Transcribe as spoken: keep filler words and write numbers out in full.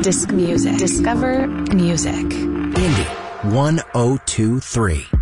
Disc music. Discover music. Indie one oh two three.